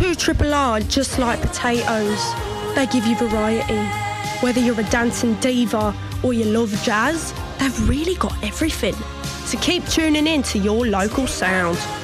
2 Triple R, just like potatoes. They give you variety. Whether you're a dancing diva or you love jazz, they've really got everything. So keep tuning in to your local sound.